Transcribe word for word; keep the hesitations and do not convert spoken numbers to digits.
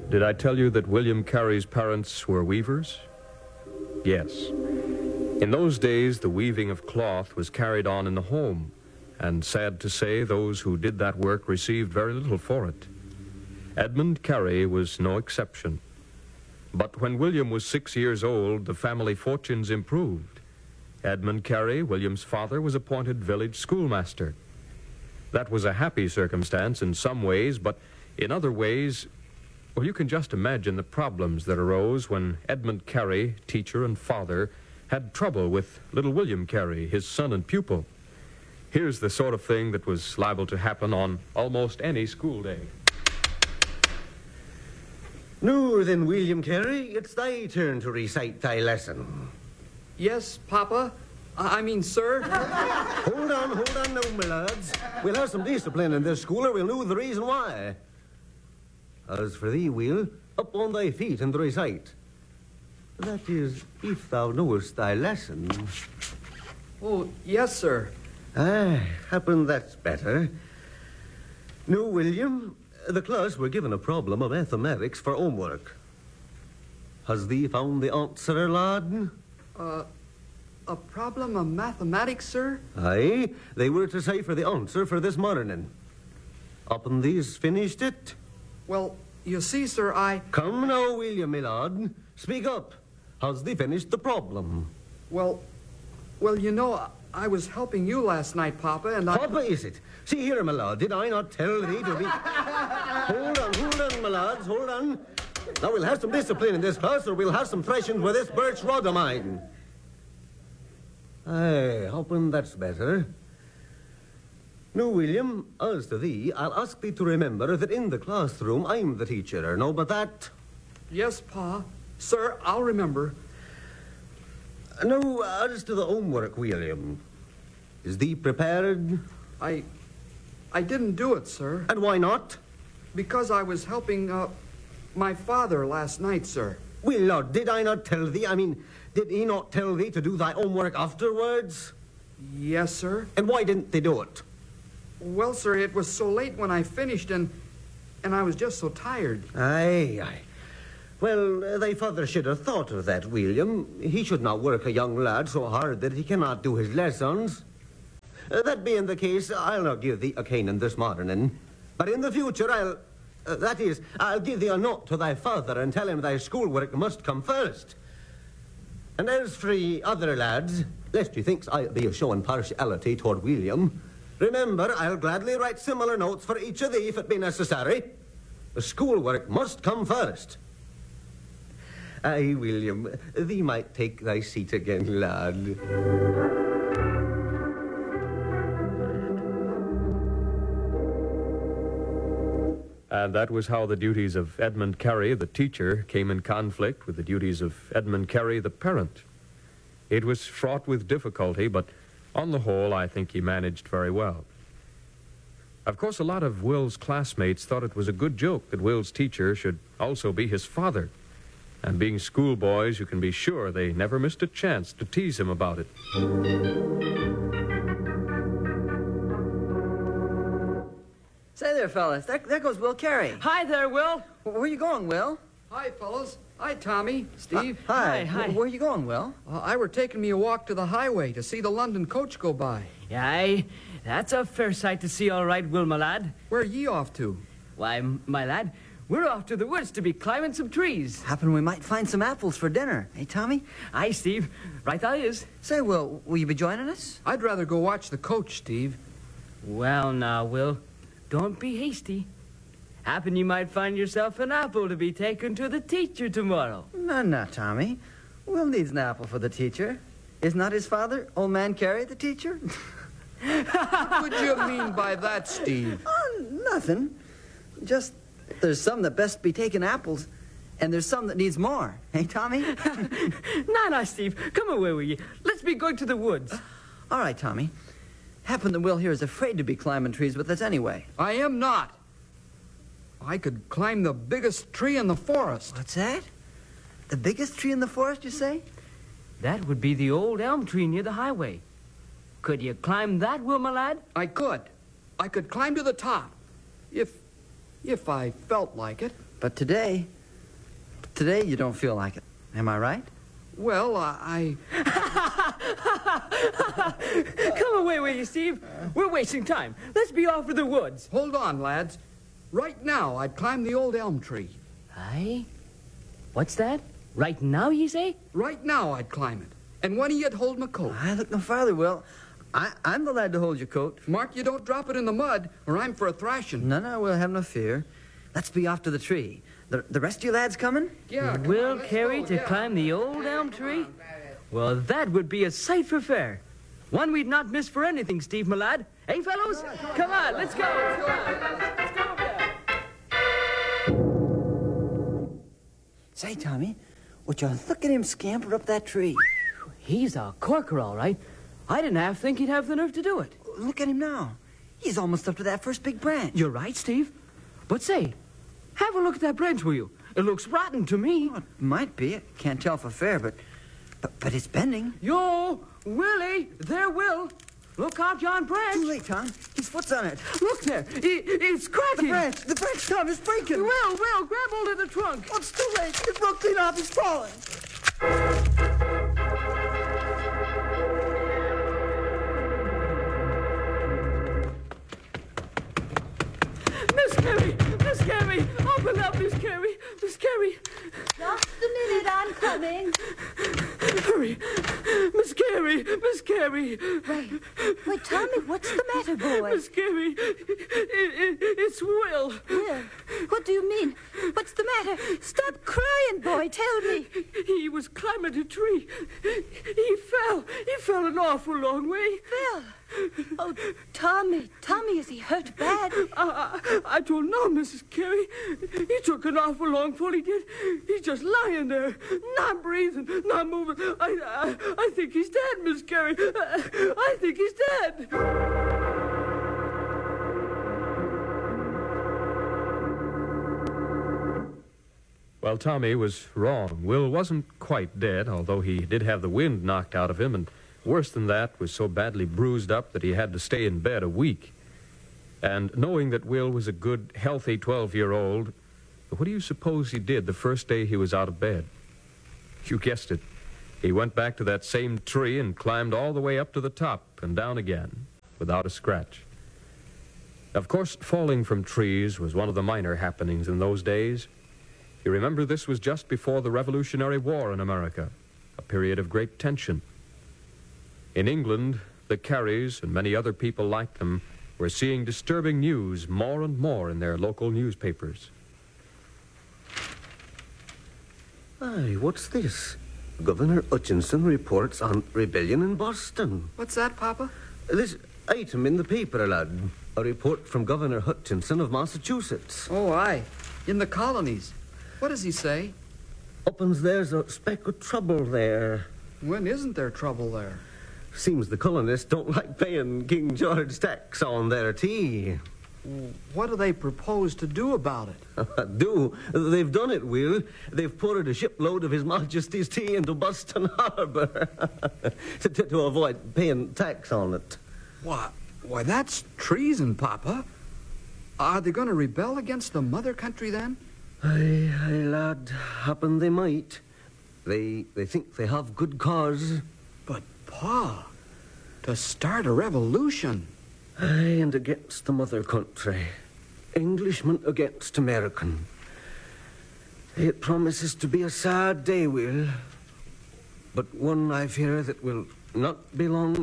Did I tell you that William Carey's parents were weavers? Yes. In those days, the weaving of cloth was carried on in the home, and sad to say, those who did that work received very little for it. Edmund Carey was no exception. But when William was six years old, the family fortunes improved. Edmund Carey, William's father, was appointed village schoolmaster. That was a happy circumstance in some ways, but in other ways, well, you can just imagine the problems that arose when Edmund Carey, teacher and father, had trouble with little William Carey, his son and pupil. Here's the sort of thing that was liable to happen on almost any school day. Now then, William Carey, it's thy turn to recite thy lesson. Yes, Papa. I mean, sir. Hold on, hold on now, my lads. We'll have some discipline in this school, or we'll know the reason why. As for thee, Will, up on thy feet and recite. That is, if thou knowest thy lesson. Oh, yes, sir. Ah, happen that's better. Now, William, the class were given a problem of mathematics for homework. Has thee found the answer, lad? Uh, a problem of mathematics, sir? Aye, they were to cipher the answer for this morning. Upon these finished it? Well, you see, sir, I... Come now, William, my lad. Speak up. Has thee finished the problem? Well, well, you know, I was helping you last night, Papa, and I... Papa, is it? See here, my lad, did I not tell thee to be... Hold on, hold on, my lads, hold on. Now, we'll have some discipline in this class, or we'll have some thrashing with this birch rod of mine. Aye, hoping that's better. Now, William, as to thee, I'll ask thee to remember that in the classroom I'm the teacher. Know but that? Yes, Pa. Sir, I'll remember. Now, as to the homework, William, is thee prepared? I... I didn't do it, sir. And why not? Because I was helping, uh, my father last night, sir. Well, Lord, did I not tell thee? I mean, did he not tell thee to do thy homework afterwards? Yes, sir. And why didn't they do it? Well, sir, it was so late when I finished, and and I was just so tired. Aye, aye. Well, uh, thy father should have thought of that, William. He should not work a young lad so hard that he cannot do his lessons. Uh, that being the case, I'll not give thee a caning this morning. But in the future, I'll... Uh, that is, I'll give thee a note to thy father and tell him thy schoolwork must come first. And as for ye other lads, lest you thinks I'll be a showing partiality toward William, remember, I'll gladly write similar notes for each of thee if it be necessary. The schoolwork must come first. Aye, William, thee might take thy seat again, lad. And that was how the duties of Edmund Carey, the teacher, came in conflict with the duties of Edmund Carey, the parent. It was fraught with difficulty, but on the whole, I think he managed very well. Of course, a lot of Will's classmates thought it was a good joke that Will's teacher should also be his father. And being schoolboys, you can be sure they never missed a chance to tease him about it. Say there, fellas. There, there goes Will Carey. Hi there, Will. Where are you going, Will? Hi, fellas. Hi, Tommy. Steve. Uh, hi. Hi, hi. Where are you going, Will? Uh, I were taking me a walk to the highway to see the London coach go by. Aye, that's a fair sight to see, all right, Will, my lad. Where are ye off to? Why, m- my lad, we're off to the woods to be climbing some trees. Happen we might find some apples for dinner. Hey, Tommy? Aye, Steve. Right that is. Say, Will, will you be joining us? I'd rather go watch the coach, Steve. Well, now, Will, don't be hasty. Happen you might find yourself an apple to be taken to the teacher tomorrow. No, no, Tommy. Will needs an apple for the teacher. Is not his father, old man Carey, the teacher? What would you mean by that, Steve? Oh, nothing. Just there's some that best be taking apples, and there's some that needs more. Hey, Tommy? Nah, nah, Steve. Come away with you. Let's be going to the woods. All right, Tommy. Happen that Will here is afraid to be climbing trees with us anyway. I am not. I could climb the biggest tree in the forest. What's that? The biggest tree in the forest, you say? That would be the old elm tree near the highway. Could you climb that, Will, my lad? I could. I could climb to the top. If... if I felt like it. But today, today you don't feel like it. Am I right? Well, I... Come away with you, Steve. We're wasting time. Let's be off to the woods. Hold on, lads. Right now, I'd climb the old elm tree. Aye? What's that? Right now, you say? Right now, I'd climb it. And one of you'd hold my coat. I look no farther, Will. I, I'm the lad to hold your coat. Mark, you don't drop it in the mud, or I'm for a thrashing. No, no, we'll have no fear. Let's be off to the tree. The, the rest of you lads coming? Yeah, come Will on, let's Carey go, to yeah. climb the old elm tree? Well, that would be a sight for fair. One we'd not miss for anything, Steve, my lad. Hey, fellows? Come on, let's go. Let's go. Let's go over there. Say, Tommy, would you look at him scamper up that tree? He's a corker, all right. I didn't half think he'd have the nerve to do it. Look at him now. He's almost up to that first big branch. You're right, Steve. But say, have a look at that branch, will you? It looks rotten to me. Well, it might be. I can't tell for fair, but, but but it's bending. Yo, Willie, there, Will. Look out yon branch. Too late, Tom. His foot's on it. Look there. I- it's cracking. The branch, the branch, Tom, is breaking. Will, Will, grab hold of the trunk. Oh, it's too late. It broke clean off. He's falling. Miss Carey, Miss Carey, open up, Miss Carey, Miss Carey. Just a minute, I'm coming. Hurry, Miss Carey, Miss Carey. Wait, Tommy, what's the matter, boy? Miss Carey, it, it, it's Will. Will, what do you mean? What's the matter? Stop crying, boy. Tell me. He was climbing a tree. He fell. He fell an awful long way. Will. Oh, Tommy, Tommy, is he hurt bad? I, I, I don't know, Missus Carey. He took an awful long fall, he did. He's just lying there, not breathing, not moving. I, I, I think he's dead, Miss Carey. I, I think he's dead. Well, Tommy was wrong. Will wasn't quite dead, although he did have the wind knocked out of him, and worse than that, was so badly bruised up that he had to stay in bed a week. And knowing that Will was a good, healthy twelve-year-old, what do you suppose he did the first day he was out of bed? You guessed it. He went back to that same tree and climbed all the way up to the top and down again, without a scratch. Of course, falling from trees was one of the minor happenings in those days. You remember this was just before the Revolutionary War in America, a period of great tension. In England, the Careys and many other people like them were seeing disturbing news more and more in their local newspapers. Aye, what's this? Governor Hutchinson reports on rebellion in Boston. What's that, Papa? This item in the paper, lad. A report from Governor Hutchinson of Massachusetts. Oh, aye. In the colonies. What does he say? Uppins there's a speck of trouble there. When isn't there trouble there? Seems the colonists don't like paying King George tax on their tea. What do they propose to do about it? Do? They've done it, Will. They've poured a shipload of His Majesty's tea into Boston Harbor to, to, to avoid paying tax on it. Why, why, that's treason, Papa. Are they going to rebel against the mother country, then? Aye, aye, lad. Happen they might. They they think they have good cause. But, Pa, to start a revolution... Aye, and against the mother country. Englishman against American. It promises to be a sad day, Will. But one I fear that will not be long